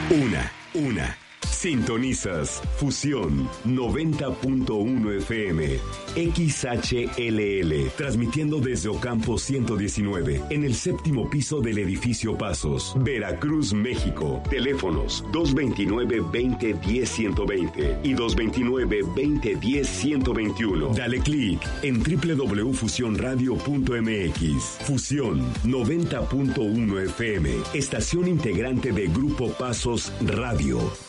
Una. Sintonizas Fusión 90.1 FM, XHLL, transmitiendo desde Ocampo 119, en el séptimo piso del edificio Pasos, Veracruz, México. Teléfonos 229-2010-120 y 229-2010-121. Dale clic en www.fusionradio.mx. Fusión 90.1 FM, estación integrante de Grupo Pasos Radio.